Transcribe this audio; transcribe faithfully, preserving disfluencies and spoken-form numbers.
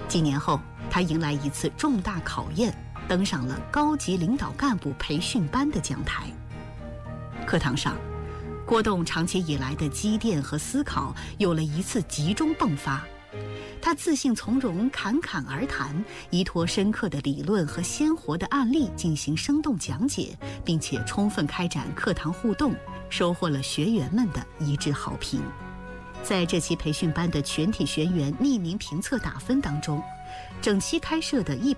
几年后，他迎来一次重大考验，登上了高级领导干部培训班的讲台。课堂上，郭栋长期以来的积淀和思考有了一次集中迸发。他自信从容，侃侃而谈，依托深刻的理论和鲜活的案例进行生动讲解，并且充分开展课堂互动，收获了学员们的一致好评。在这期培训班的全体学员匿名评测打分当中，整期开设的一